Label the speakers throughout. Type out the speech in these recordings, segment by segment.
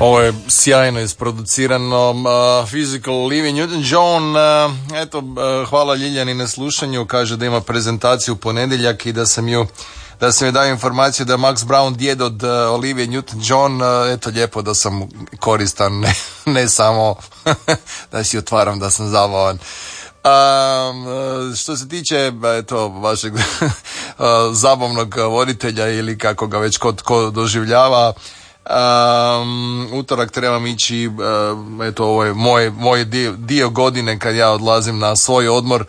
Speaker 1: Ovo je sjajno isproducirano. Physical Olivia Newton-John. Hvala Ljiljani na slušanju. Kaže da ima prezentaciju u ponedjeljak i da sam joj dao informaciju da je Max Brown djed od Olivia Newton-John. Eto, lijepo da sam koristan, ne samo da si otvaram, da sam zabavan. Što se tiče vašeg zabavnog voditelja ili kako ga već ko doživljava, utorak trebam ići, ovo je moj dio godine kad ja odlazim na svoj odmor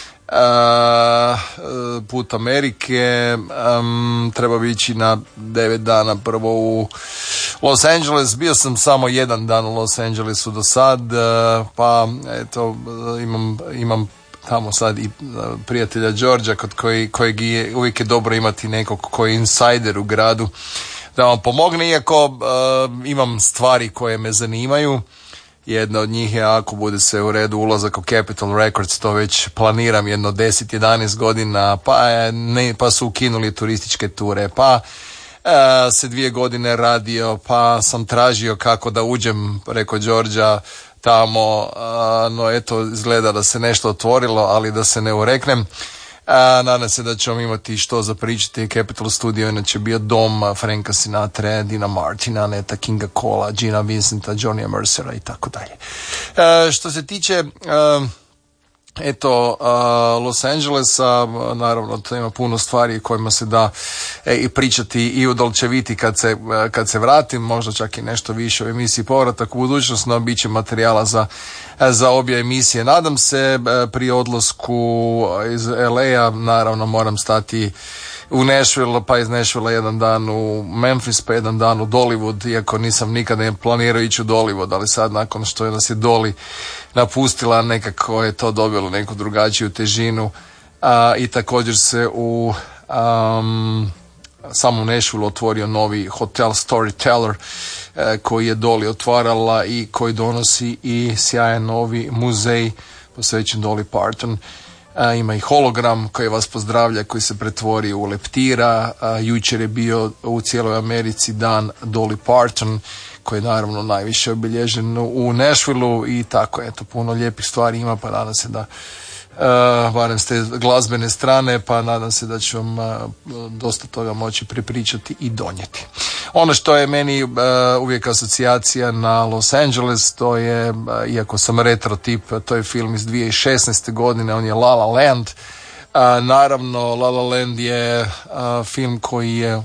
Speaker 1: put Amerike. Treba bi ići na 9 dana prvo u Los Angeles. Bio sam samo jedan dan u Los Angelesu do sad, pa eto imam tamo sad i prijatelja Đorđa kod kojeg je uvijek je dobro imati nekog koji je insider u gradu da vam pomogne, iako imam stvari koje me zanimaju. Jedna od njih je, ako bude se u redu, ulazak u Capitol Records, to već planiram jedno 10-11 godina, pa su ukinuli turističke ture, pa se 2 godine radio, pa sam tražio kako da uđem preko Đorđa tamo, no eto, izgleda da se nešto otvorilo, ali da se ne ureknem. Nadam se da ćemo imati što za pričati. Capitol Studio inače bio dom Franka Sinatra, Dina Martina, Neta Kinga Cola, Gina Vincenta, Johnny Mercera i tako dalje. Što se tiče Los Angelesa, naravno to ima puno stvari kojima se da i pričati i u Dolce Viti kad se vratim, možda čak i nešto više u emisiji Povratak u budućnost, no bit će materijala za obje emisije. Nadam se pri odlasku iz LA-a, naravno moram stati u Nashville, pa iz Nashville jedan dan u Memphis, pa jedan dan u Dollywood, iako nisam nikada planirao ići u Dollywood, ali sad nakon što je nas je Dolly napustila, nekako je to dobilo neku drugačiju težinu. I također se u samom Nashville otvorio novi hotel Storyteller koji je Dolly otvarala i koji donosi i sjajan novi muzej posvećen Dolly Parton. Ima i hologram koji vas pozdravlja, koji se pretvori u leptira. Jučer je bio u cijeloj Americi dan Dolly Parton, koji je naravno najviše obilježen u Nashvilleu i tako, eto, puno lijepih stvari ima, pa nadam se da barem s te glazbene strane, pa nadam se da ću vam dosta toga moći prepričati i donijeti. Ono što je meni uvijek asocijacija na Los Angeles, to je, iako sam retro tip, to je film iz 2016. godine, on je La La Land. Naravno, La La Land je film koji je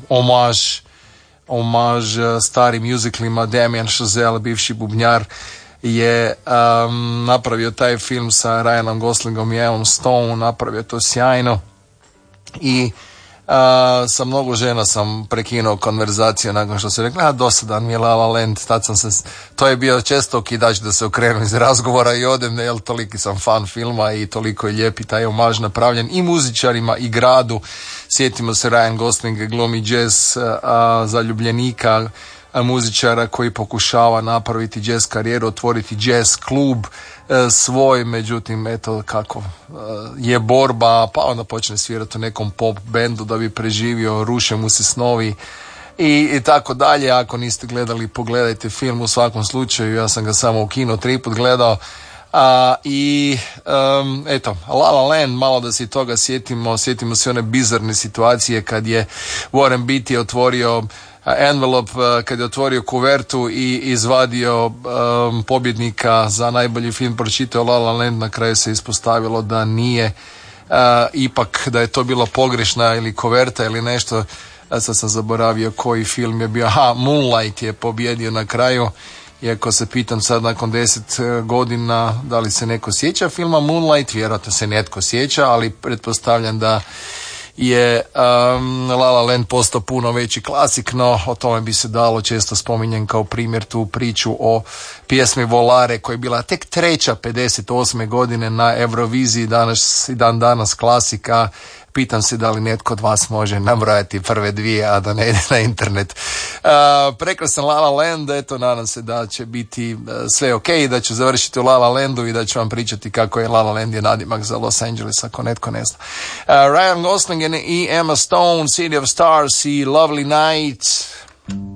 Speaker 1: omaž starim musicalima. Damien Chazelle, bivši bubnjar, je napravio taj film sa Ryanom Goslingom i Emma Stone, napravio to sjajno i sa mnogo žena sam prekinuo konverzaciju nakon što se rekla, dosadan mi je La La Land, to je bio često okidač da se okrenu iz razgovora i odem, jer toliki sam fan filma i toliko je lijep i taj omaž napravljen i muzičarima i gradu. Sjetimo se Ryan Gosling glumi jazz zaljubljenika, muzičara koji pokušava napraviti jazz karijeru, otvoriti jazz klub svoj, međutim eto kako je borba, pa onda počne svirati u nekom pop bendu da bi preživio, ruše mu se snovi i tako dalje. Ako niste gledali, pogledajte film, u svakom slučaju, ja sam ga samo u kino 3 put gledao. Eto, La La Land, malo da se toga sjetimo se one bizarne situacije kad je Warren Beatty otvorio envelope, kad je otvorio kuvertu i izvadio pobjednika za najbolji film, pročitao La La Land, na kraju se ispostavilo da nije, ipak da je to bila pogrešna ili kuverta ili nešto, sad sam zaboravio koji film je bio. Moonlight je pobjedio na kraju, iako se pitam sad nakon 10 godina da li se neko sjeća filma Moonlight, vjerojatno se netko sjeća, ali pretpostavljam da je La La Land postao puno veći klasik, no o tome bi se dalo, često spominjem kao primjer tu priču o pjesmi Volare koja je bila tek 3. 58. godine na Euroviziji, danas klasika. Pitam se da li netko od vas može nabrojati prve 2, a da ne ide na internet. Prekrasan La La Land, eto, nadam se da će biti sve ok, da ću završiti u La La Landu i da ću vam pričati kako je La La Land je nadimak za Los Angeles, ako netko ne zna. Ryan Gosling i Emma Stone, City of Stars i Lovely Night.